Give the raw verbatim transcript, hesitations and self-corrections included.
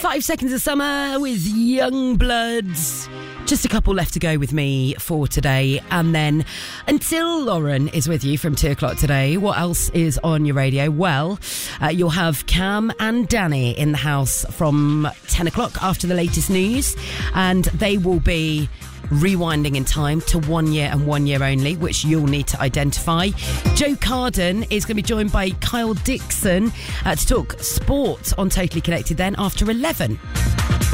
Five Seconds of Summer with Young Bloods. Just a couple left to go with me for today. And then until Lauren is with you from two o'clock today, what else is on your radio? Well, uh, you'll have Cam and Danny in the house from ten o'clock after the latest news. And they will be rewinding in time to one year and one year only, which you'll need to identify. Joe Carden is going to be joined by Kyle Dixon uh, to talk sport on Totally Connected then after eleven.